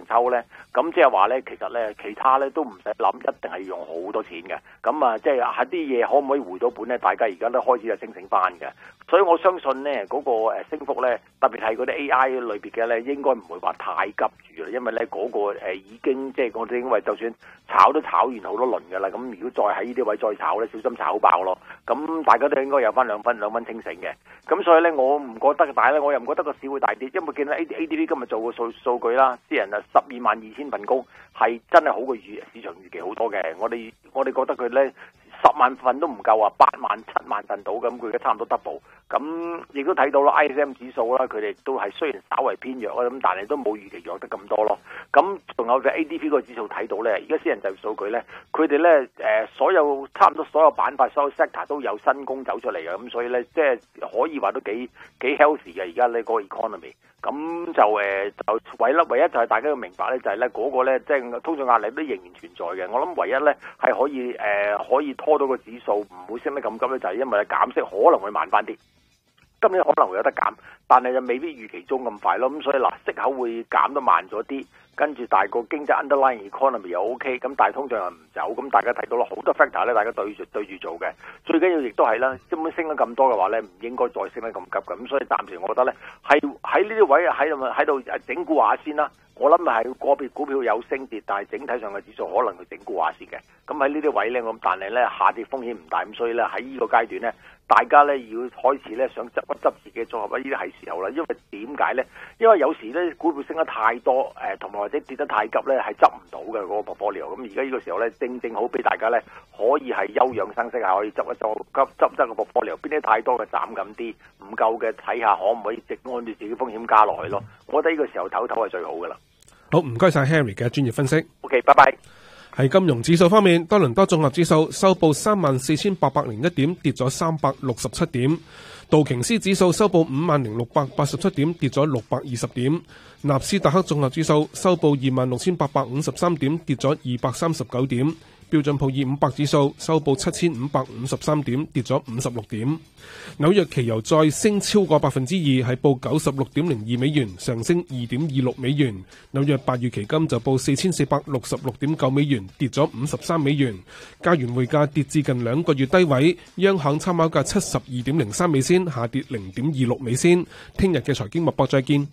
抽咧，咁即係話咧，其實咧其他咧都唔使諗，一定係用好多錢嘅。咁啊，即係喺啲嘢可唔可以回到本咧？大家而家都開始就醒翻嘅。所以我相信咧嗰個升幅咧，特別係嗰啲 AI 類別嘅咧，應該唔會話太急住啦，因為咧嗰個已經即係我哋因為就算炒都炒完好多輪㗎啦，咁如果再喺呢啲位再炒咧，小心炒爆咯。咁大家都應該有翻兩分清醒嘅。咁所以咧，我唔覺得，但係咧我又唔覺得個市會大跌，因為見到 ADP 今日做個數據啦，啲人啊122000份工係真係好過市場預期好多嘅。我哋覺得佢咧10萬份都唔夠啊，8萬7萬份到咁，佢而家差唔多 double。咁亦都睇到啦 ，ISM 指數啦，佢哋都係雖然稍為偏弱啦，咁但係都冇預期弱得咁多咯。咁仲有就 ADP 個指數睇到咧，而家私人就業數據咧，佢哋咧差唔多所有板塊、所有 sector 都有新工走出嚟嘅，咁所以咧即係可以話都幾 healthy 嘅而家呢個 economy。咁就唯一就係大家要明白咧，就係咧嗰個咧即係通脹壓力都仍然存在嘅。我諗唯一咧係可以拖到個指數唔會升得咁急咧，就係因為減息可能會慢翻啲。今年可能會有得減，但係就未必預期中咁快咯。咁所以嗱，息口會減得慢咗啲，跟住大個經濟 underlying economy 又 OK， 咁但係通脹又唔走，咁大家睇到啦，好多 factor 咧，大家對住做嘅。最緊要亦都係啦，根本升得咁多嘅話咧，唔應該再升得咁急嘅。咁所以暫時我覺得咧，係喺呢啲位喺度整固下先啦。我諗係個別股票有升跌，但係整體上嘅指數可能要整固下先嘅。咁喺呢啲位咧，但係咧下跌風險唔大，咁所以咧喺呢個階段咧，大家咧要開始咧想執一執自己組合，呢啲係時候啦。因為點解咧？因為有時咧股票升得太多，同埋或者跌得太急咧，係執唔到嘅嗰個 portfolio。咁而家呢個時候咧，正好俾大家咧可以係休養生息，係可以執個 portfolio。邊啲太多嘅斬緊啲，唔夠嘅睇下可唔可以直按住自己風險加落去咯。我覺得呢個時候唞係最好噶啦。 好，唔該晒 Harry 嘅專業分析。 OK， 拜拜。 喺金融指數方面，多倫多綜合指數收報34,801點，跌咗367點；道瓊斯指數收報50,687點，跌咗620點；納斯達克綜合指數收報26,853點，跌咗239點。標準普爾500指數收報7,553點，跌咗56點。紐約期油再升超過2%，係報96.02美元，上升2.26美元。紐約8月期金就報4,466.9美元，跌咗53美元。加元匯價跌至近2個月低位，央行參考價72.03美仙，下跌0.26美仙。聽日嘅財經脈搏再見。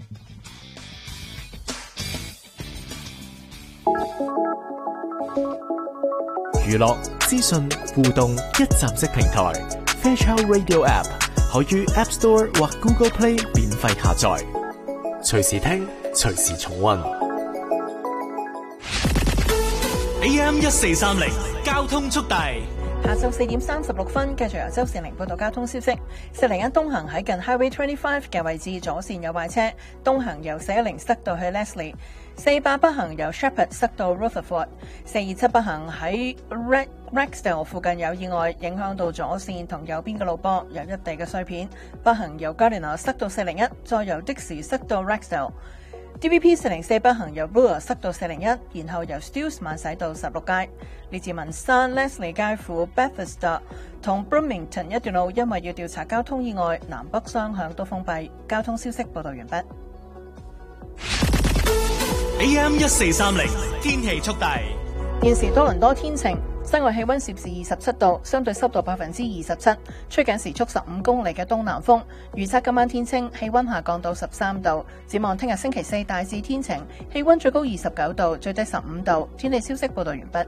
娛樂、資訊、互動一站式平台 Fairchild Radio App 可於 App Store 或 Google Play 免費下載，隨時聽，隨時重溫。AM 1430交通速遞。 下晝4點36分，繼續由周善玲報道交通消息。401東行喺近 Highway 25嘅位置，左線有壞車，東行由410塞到去 Leslie。48北行由 Shepherd 塞到 Rutherford。427北行喺 Rexdale 附近有意外，影響到左線同右邊嘅路坡，有一地嘅碎片。北行由 Gardiner 塞到401，再由的士塞到 Rexdale。DVP 404北行由 Brewer 塞到401，然後由 Steeles 慢駛到16街。列治文山 Leslie 介乎 Bethesda 同 Bloomington 一段路，因為要調查交通意外，南北雙向都封閉。交通消息報道完畢。 AM 1430天氣速遞。 現時多倫多天晴，室外氣溫攝氏27度，相對濕度27%，吹緊時速15公里嘅東南風。預測今晚天清，氣溫下降到13度。展望聽日星期四大致天晴，氣溫最高29度，最低15度。天氣消息報道完畢。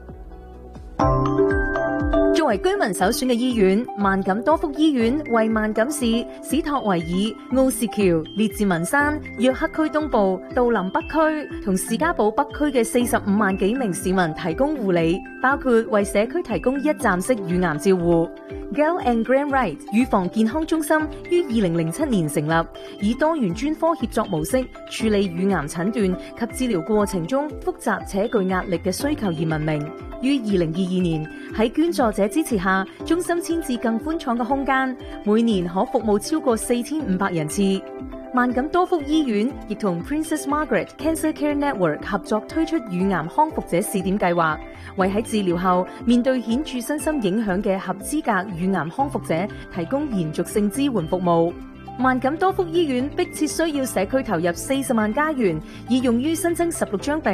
作為居民首選嘅醫院，萬錦多福醫院為萬錦市、史托維爾、奧士橋、列治文山、約克區東部、杜林北區同士嘉堡北區嘅45萬幾名市民提供護理，包括為社區提供一站式乳癌照護。Gale and Graham Wright 乳房健康中心於2007年成立，以多元專科協作模式處理乳癌診斷及治療過程中複雜且具壓力嘅需求而聞名。於2022年喺捐助者支持下，中心遷至更寬敞嘅空間，每年可服務超過4500人次。萬錦多福醫院亦同 Princess Margaret Cancer Care Network 合作推出乳癌康復者試點計劃，為喺治療後面對顯著身心影響嘅合資格乳癌康復者提供延續性支援服務。萬錦多福醫院迫切需要社區投入40萬加元，以用於新增16張病